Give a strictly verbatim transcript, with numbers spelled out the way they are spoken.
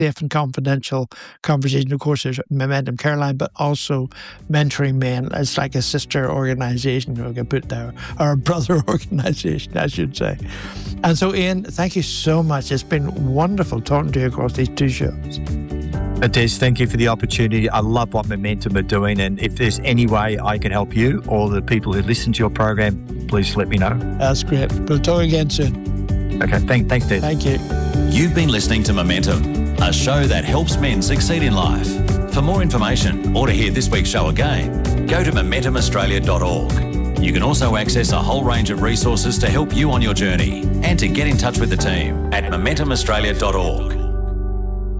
safe and confidential conversation. Of course, there's Momentum Careline, but also Mentoring Men. It's like a sister organisation, we can put there, or a brother organisation, I should say. And so, Ian, thank you so much. It's been wonderful talking to you across these two shows. Des, thank you for the opportunity. I love what Momentum are doing, and if there's any way I can help you or the people who listen to your program, please let me know. That's great. We'll talk again soon. Okay, thank, thanks, Des. Thank you. You've been listening to Momentum, a show that helps men succeed in life. For more information or to hear this week's show again, go to momentum australia dot org. You can also access a whole range of resources to help you on your journey and to get in touch with the team at momentum australia dot org.